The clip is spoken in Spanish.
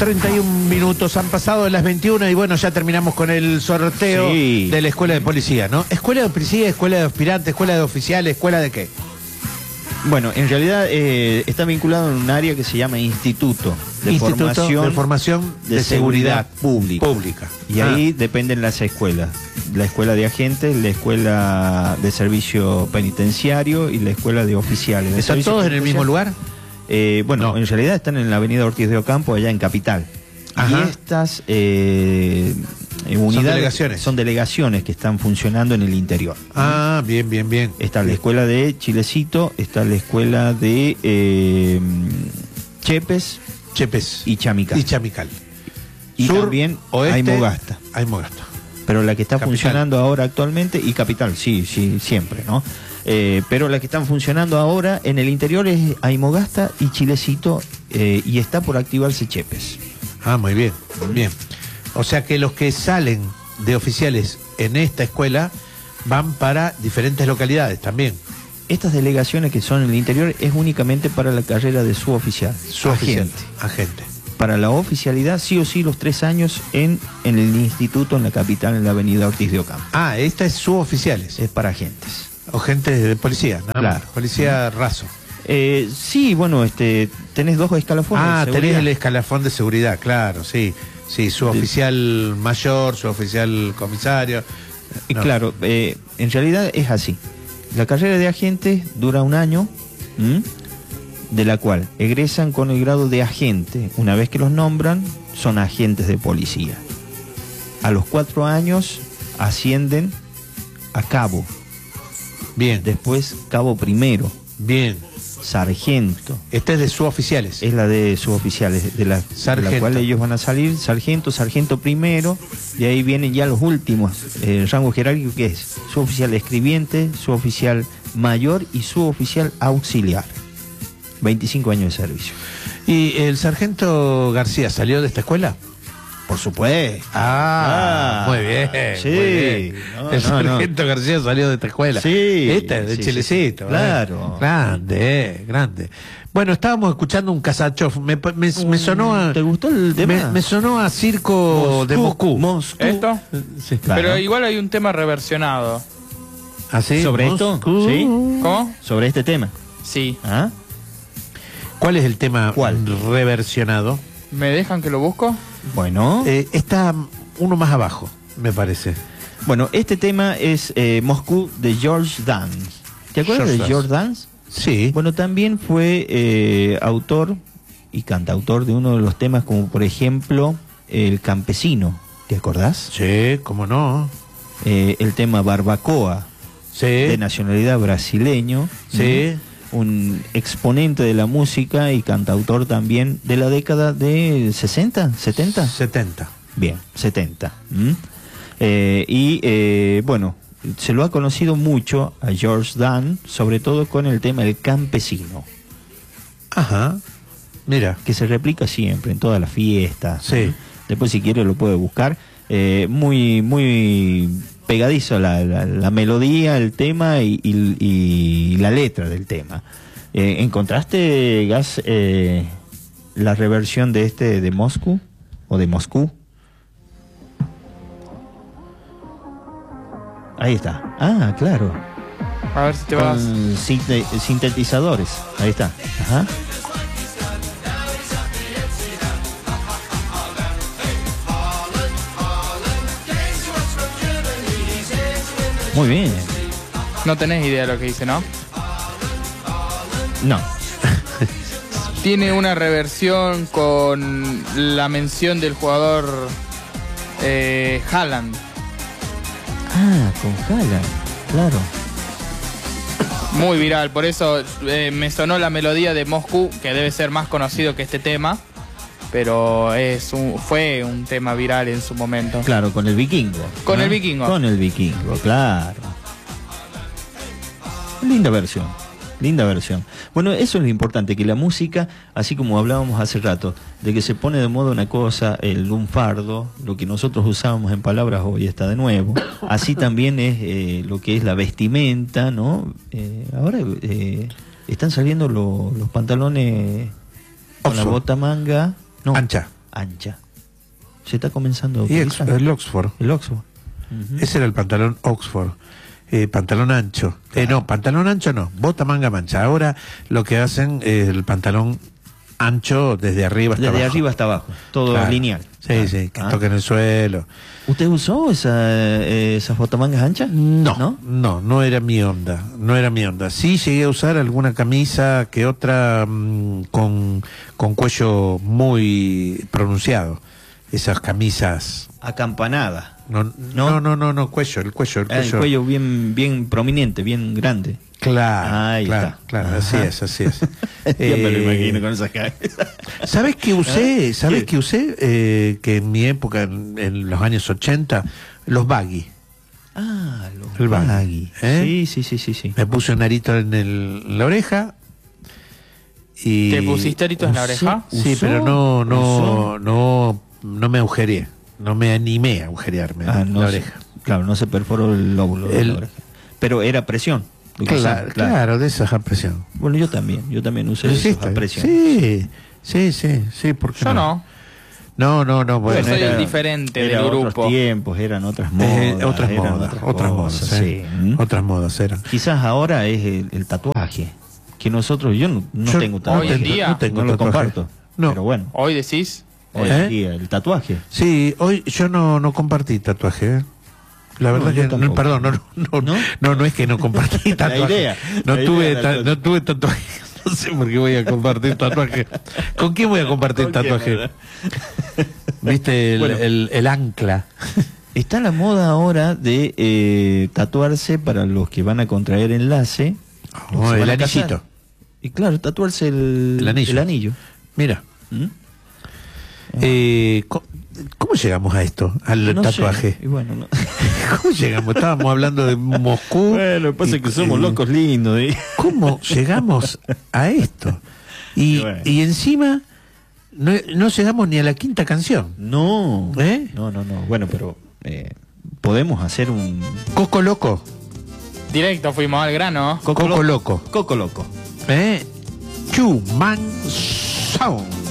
31 minutos han pasado de las 21 y bueno, ya terminamos con el sorteo de la escuela de policía, ¿no? ¿Escuela de policía, escuela de aspirantes, escuela de oficiales, escuela de qué? Bueno, en realidad está vinculado en un área que se llama Instituto de Formación de Seguridad Pública. Y ahí dependen las escuelas. La escuela de agentes, la escuela de servicio penitenciario y la escuela de oficiales. ¿Están todos en el mismo lugar? Bueno, no. En realidad están en la avenida Ortiz de Ocampo, allá en Capital. Ajá. Y estas unidades son delegaciones que están funcionando en el interior. Ah, bien. Está la escuela de Chilecito, está la escuela de Chepes y Chamical. Y sur, también oeste, Aymogasta. Pero la que está funcionando ahora actualmente, y Capital, sí, siempre, ¿no? Pero la que están funcionando ahora en el interior es Aymogasta y Chilecito, y está por activarse Chepes. Ah, muy bien. O sea que los que salen de oficiales en esta escuela van para diferentes localidades también. Estas delegaciones que son en el interior es únicamente para la carrera de suboficial. Agente. Para la oficialidad, sí o sí, los 3 años en el instituto, en la capital, en la avenida Ortiz de Ocampo. Ah, esta es suboficiales. Es para agentes. O gente de policía, ¿no? Claro. Policía raso. Sí, bueno, tenés 2 escalafones. Ah, tenés el escalafón de seguridad, claro, sí. Sí, suboficial mayor, suboficial comisario. No. Claro, en realidad es así. La carrera de agentes dura 1 año, de la cual egresan con el grado de agente. Una vez que los nombran, son agentes de policía. A los 4 años ascienden a cabo. Bien. Después cabo primero. Bien. Sargento. Esta es de suboficiales. Es la de suboficiales, de la cual ellos van a salir sargento primero, de ahí vienen ya los últimos, rango jerárquico, que es suboficial escribiente, suboficial mayor y suboficial auxiliar. 25 años de servicio. ¿Y el sargento García salió de esta escuela? Por supuesto. Muy bien. Sí. Muy bien. El sargento García salió de esta escuela. Sí. Esta es de Chilecito. Claro. Grande. Bueno, estábamos escuchando un Kasachov. Me sonó a... ¿Te gustó el tema? Me sonó a circo de Moscú. ¿Esto? Sí, claro. Pero igual hay un tema reversionado. ¿Ah, sí? ¿Sobre esto? Sí. ¿Cómo? ¿Sobre este tema? Sí. ¿Ah? ¿Cuál es el tema reversionado? ¿Me dejan que lo busco? Bueno. Está uno más abajo, me parece. Bueno, este tema es Moscú de George Dance. ¿Te acuerdas de George Dance? Sí. Bueno, también fue autor y cantautor de uno de los temas, como por ejemplo El Campesino. ¿Te acordás? Sí, cómo no. El tema Barbacoa, de nacionalidad brasileño. Sí. Un exponente de la música y cantautor también de la década de 60, 70. 70. Bien, 70. Bueno, se lo ha conocido mucho a George Dan, sobre todo con el tema El Campesino. Ajá. Mira. Que se replica siempre en todas las fiestas. Sí. Después, si quiere, lo puede buscar. Muy pegadizo la melodía, el tema y la letra del tema. ¿Encontraste, Gas, la reversión de Moscú o de Moscú? Ahí está. Ah, claro. A ver si te vas. Sintetizadores. Ahí está. Ajá. Muy bien. No tenés idea de lo que dice, ¿no? No. Tiene una reversión con la mención del jugador Haaland. Ah, con Haaland, claro. Muy viral, por eso me sonó la melodía de Moscú, que debe ser más conocido que este tema. Pero fue un tema viral en su momento. Claro, con el vikingo. Con el vikingo, claro. Linda versión. Bueno, eso es lo importante, que la música, así como hablábamos hace rato, de que se pone de moda una cosa, el lunfardo, lo que nosotros usábamos en palabras hoy está de nuevo. Así también es lo que es la vestimenta, ¿no? Ahora están saliendo los pantalones con la bota manga. No. Ancha. ancha. Se está comenzando a Y utilizar. el Oxford. El Oxford. Ese era el pantalón Oxford. Pantalón ancho. No, pantalón ancho no. Bota manga mancha. Ahora lo que hacen es el pantalón ancho desde arriba hasta abajo. Desde arriba hasta abajo. Todo Claro. lineal. Sí, sí, que toquen el suelo. ¿Usted usó esas botamangas anchas? No era mi onda. No era mi onda. Sí llegué a usar alguna camisa que otra con cuello muy pronunciado. Esas camisas. Acampanada. No, cuello, el cuello. El cuello bien prominente, bien grande. Claro, Ahí está. claro, así es. Ya me lo imagino con esa cara. ¿Sabes qué usé? Que en mi época, en los años 80, los baggy. Los baggy. ¿Eh? Sí. Me puse un arito en la oreja. Y ¿Te pusiste aritos en la oreja? Sí, pero no me agujereé. No me animé a agujerearme en la oreja. Claro, no se perforó el lóbulo de la oreja. Pero era presión. Claro, de esa presión. Bueno, yo también usé esa presión. Sí, ¿por qué Yo no. No. Bueno, soy el diferente del grupo. Otros tiempos, eran otras modas. Otras modas, sí. Otras modas eran. Quizás ahora es el tatuaje. Que nosotros, yo no tengo tatuaje. Hoy en día no lo comparto. No. Pero bueno. Hoy decís. Hoy en día, el tatuaje. Sí, hoy yo no compartí tatuaje, La verdad que no, perdón, no es que no compartí tatuaje. No tuve tatuaje. No sé por qué voy a compartir tatuaje. ¿Con quién voy a compartir tatuaje? ¿Viste el ancla? Está la moda ahora de tatuarse para los que van a contraer enlace. El anillito. Y claro, tatuarse el anillo. Mira. ¿Cómo llegamos a esto? Al tatuaje. Y bueno, no. ¿Cómo llegamos? Estábamos hablando de Moscú. Bueno, lo que pasa es que somos locos lindos. ¿Cómo llegamos a esto? Y encima no llegamos ni a la quinta canción. No. No. Bueno, pero podemos hacer un... Coco Loco. Directo fuimos al grano. Coco Loco. Coco Loco. Chu Man Song.